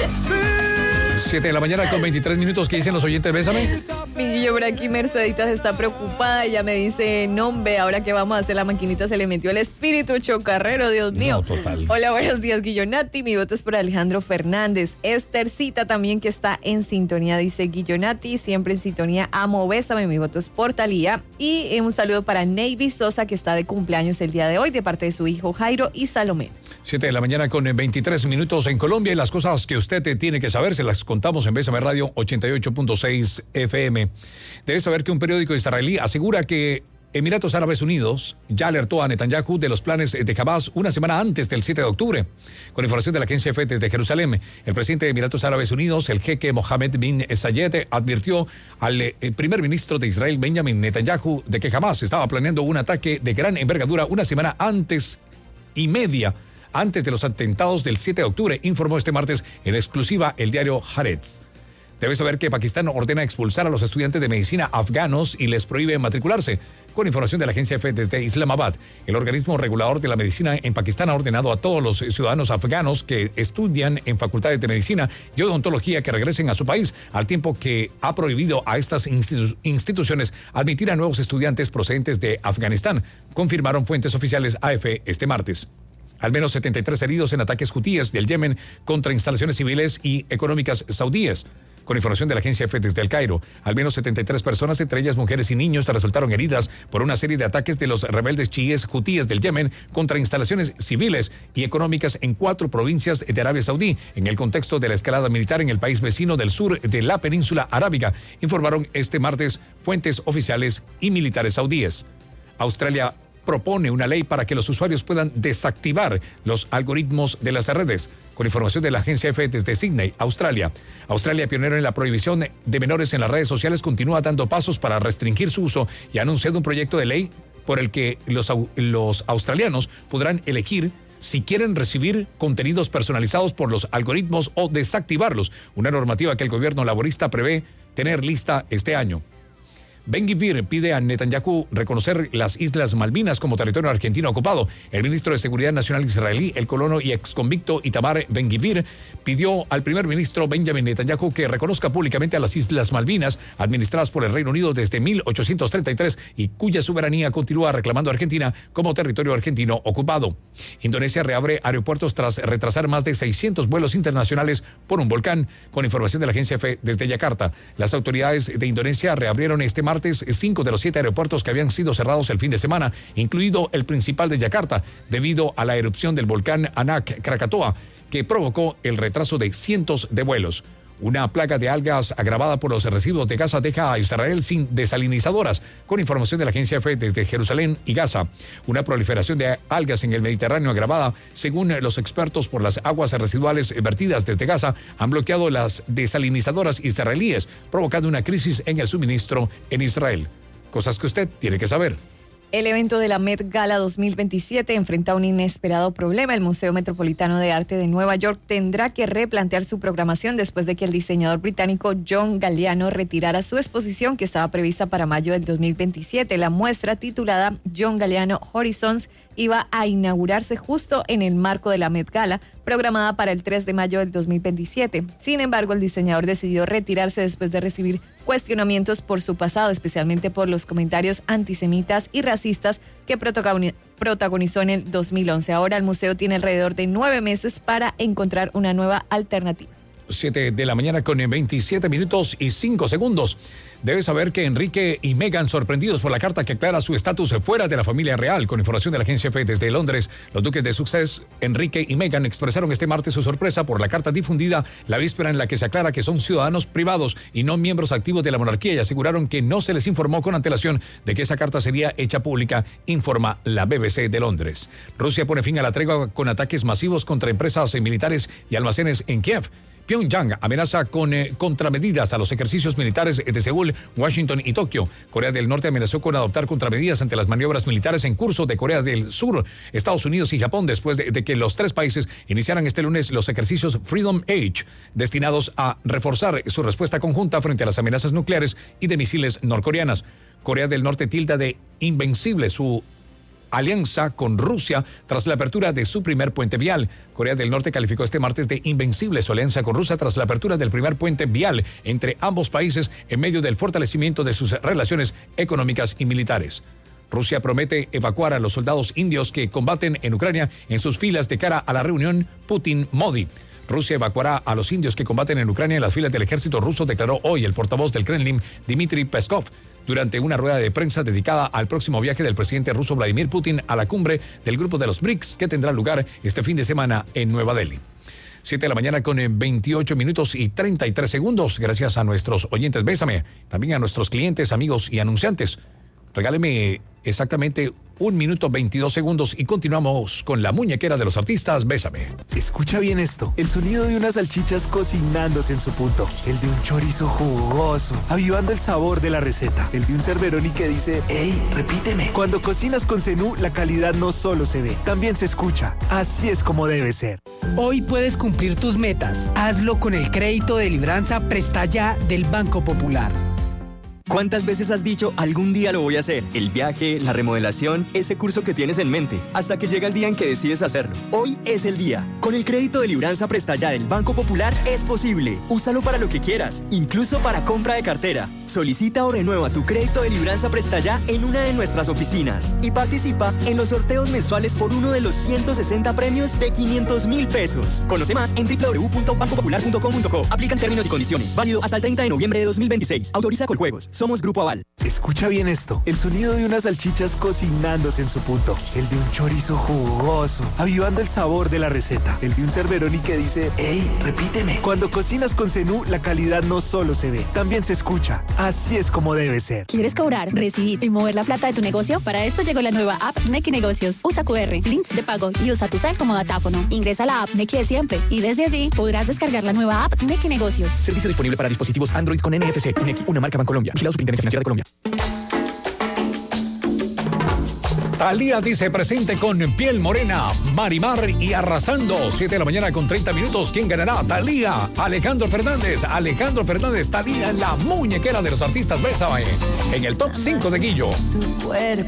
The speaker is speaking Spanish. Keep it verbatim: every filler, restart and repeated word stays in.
siete de la mañana con veintitrés minutos. ¿Qué dicen los oyentes? Bésame. Mi Guillo, por aquí Mercedita está preocupada. Ella me dice, no, hombre, ahora que vamos a hacer la maquinita se le metió el espíritu chocarrero, Dios mío. No, total. Hola, buenos días, Guillonati. Mi voto es por Alejandro Fernández. Esthercita también, que está en sintonía, dice Guillonati, siempre en sintonía. Amo, bésame. Mi voto es por Talía. Y un saludo para Navy Sosa, que está de cumpleaños el día de hoy, de parte de su hijo Jairo y Salomé. siete de la mañana con veintitrés minutos en Colombia, y las cosas que usted tiene que saber se las contamos en Bésame Radio ochenta y ocho punto seis F M. Debe saber que un periódico israelí asegura que Emiratos Árabes Unidos ya alertó a Netanyahu de los planes de Hamas una semana antes del siete de octubre. Con información de la agencia F desde Jerusalén, el presidente de Emiratos Árabes Unidos, el jeque Mohammed bin Zayed, advirtió al eh, primer ministro de Israel, Benjamin Netanyahu, de que Hamas estaba planeando un ataque de gran envergadura una semana antes y media antes de los atentados del siete de octubre, informó este martes en exclusiva el diario Haaretz. Debe saber que Pakistán ordena expulsar a los estudiantes de medicina afganos y les prohíbe matricularse. Con información de la agencia F desde Islamabad, el organismo regulador de la medicina en Pakistán ha ordenado a todos los ciudadanos afganos que estudian en facultades de medicina y odontología que regresen a su país, al tiempo que ha prohibido a estas institu- instituciones admitir a nuevos estudiantes procedentes de Afganistán, confirmaron fuentes oficiales A F este martes. Al menos setenta y tres heridos en ataques hutíes del Yemen contra instalaciones civiles y económicas saudíes. Con información de la agencia F desde El Cairo, al menos setenta y tres personas, entre ellas mujeres y niños, resultaron heridas por una serie de ataques de los rebeldes chiíes hutíes del Yemen contra instalaciones civiles y económicas en cuatro provincias de Arabia Saudí, en el contexto de la escalada militar en el país vecino del sur de la península arábiga, informaron este martes fuentes oficiales y militares saudíes. Australia propone una ley para que los usuarios puedan desactivar los algoritmos de las redes. Con información de la agencia F desde Sydney, Australia. Australia, pionero en la prohibición de menores en las redes sociales, continúa dando pasos para restringir su uso y ha anunciado un proyecto de ley por el que los, los australianos podrán elegir si quieren recibir contenidos personalizados por los algoritmos o desactivarlos, una normativa que el gobierno laborista prevé tener lista este año. Ben-Gvir pide a Netanyahu reconocer las Islas Malvinas como territorio argentino ocupado. El ministro de Seguridad Nacional israelí, el colono y exconvicto Itamar Ben-Gvir, pidió al primer ministro Benjamin Netanyahu que reconozca públicamente a las Islas Malvinas, administradas por el Reino Unido desde mil ochocientos treinta y tres y cuya soberanía continúa reclamando a Argentina como territorio argentino ocupado. Indonesia reabre aeropuertos tras retrasar más de seiscientos vuelos internacionales por un volcán. Con información de la agencia F desde Yakarta, las autoridades de Indonesia reabrieron este martes martes cinco de los siete aeropuertos que habían sido cerrados el fin de semana, incluido el principal de Yakarta, debido a la erupción del volcán Anak Krakatoa, que provocó el retraso de cientos de vuelos. Una plaga de algas agravada por los residuos de Gaza deja a Israel sin desalinizadoras. Con información de la agencia F desde Jerusalén y Gaza, una proliferación de algas en el Mediterráneo agravada, según los expertos, por las aguas residuales vertidas desde Gaza, han bloqueado las desalinizadoras israelíes, provocando una crisis en el suministro en Israel. Cosas que usted tiene que saber. El evento de la Met Gala dos mil veintisiete enfrenta un inesperado problema. El Museo Metropolitano de Arte de Nueva York tendrá que replantear su programación después de que el diseñador británico John Galliano retirara su exposición que estaba prevista para mayo del dos mil veintisiete. La muestra, titulada John Galliano Horizons, iba a inaugurarse justo en el marco de la Met Gala, programada para el tres de mayo del dos mil veintisiete. Sin embargo, el diseñador decidió retirarse después de recibir cuestionamientos por su pasado, especialmente por los comentarios antisemitas y racistas que protagonizó en el dos mil once. Ahora el museo tiene alrededor de nueve meses para encontrar una nueva alternativa. siete de la mañana con veintisiete minutos y cinco segundos. Debes saber que Enrique y Meghan, sorprendidos por la carta que aclara su estatus fuera de la familia real. Con información de la agencia F desde Londres, los duques de Sussex, Enrique y Meghan, expresaron este martes su sorpresa por la carta difundida la víspera en la que se aclara que son ciudadanos privados y no miembros activos de la monarquía, y aseguraron que no se les informó con antelación de que esa carta sería hecha pública, informa la B B C de Londres. Rusia pone fin a la tregua con ataques masivos contra empresas militares y almacenes en Kiev. Pyongyang amenaza con eh, contramedidas a los ejercicios militares de Seúl, Washington y Tokio. Corea del Norte amenazó con adoptar contramedidas ante las maniobras militares en curso de Corea del Sur, Estados Unidos y Japón, después de, de que los tres países iniciaran este lunes los ejercicios Freedom Age, destinados a reforzar su respuesta conjunta frente a las amenazas nucleares y de misiles norcoreanas. Corea del Norte tilda de invencible su alianza con Rusia tras la apertura de su primer puente vial. Corea del Norte calificó este martes de invencible su alianza con Rusia tras la apertura del primer puente vial entre ambos países en medio del fortalecimiento de sus relaciones económicas y militares. Rusia promete evacuar a los soldados indios que combaten en Ucrania en sus filas de cara a la reunión Putin-Modi. Rusia evacuará a los indios que combaten en Ucrania en las filas del ejército ruso, declaró hoy el portavoz del Kremlin, Dmitry Peskov, durante una rueda de prensa dedicada al próximo viaje del presidente ruso Vladimir Putin a la cumbre del grupo de los B R I C S que tendrá lugar este fin de semana en Nueva Delhi. siete de la mañana con veintiocho minutos y treinta y tres segundos. Gracias a nuestros oyentes Bésame, también a nuestros clientes, amigos y anunciantes. Regáleme exactamente un minuto veintidós segundos y continuamos con la muñequera de los artistas Bésame. Escucha bien esto, el sonido de unas salchichas cocinándose en su punto, el de un chorizo jugoso, avivando el sabor de la receta, el de un Cerberoni que dice, ¡ey, repíteme! Cuando cocinas con Zenú, la calidad no solo se ve, también se escucha. Así es como debe ser. Hoy puedes cumplir tus metas. Hazlo con el crédito de Libranza Presta Ya del Banco Popular. ¿Cuántas veces has dicho algún día lo voy a hacer? El viaje, la remodelación, ese curso que tienes en mente, hasta que llega el día en que decides hacerlo. Hoy es el día. Con el crédito de Libranza Presta Ya del Banco Popular es posible. Úsalo para lo que quieras, incluso para compra de cartera. Solicita o renueva tu crédito de Libranza Presta Ya en una de nuestras oficinas y participa en los sorteos mensuales por uno de los ciento sesenta premios de quinientos mil pesos. Conoce más en doble u doble u doble u punto banco popular punto com punto co. Aplican términos y condiciones. Válido hasta el treinta de noviembre de dos mil veintiséis. Autoriza Coljuegos. Somos Grupo Aval. Escucha bien esto, el sonido de unas salchichas cocinándose en su punto, el de un chorizo jugoso, avivando el sabor de la receta, el de un Cerberoni que dice, ¡ey, repíteme! Cuando cocinas con Zenú, la calidad no solo se ve, también se escucha. Así es como debe ser. ¿Quieres cobrar, recibir y mover la plata de tu negocio? Para esto llegó la nueva app Nequi Negocios. Usa cu erre, links de pago y usa tu cel como datáfono. Ingresa a la app Nequi de siempre y desde allí podrás descargar la nueva app Nequi Negocios. Servicio disponible para dispositivos Android con N F C. Nequi, una marca Bancolombia. Vigilado Superintendencia Financiera de Colombia. Thalía dice presente con piel morena, Marimar y arrasando. siete de la mañana con treinta minutos. ¿Quién ganará? Thalía, Alejandro Fernández. Alejandro Fernández, Thalía, la muñequera de los artistas Bésame en el top cinco de Guillo.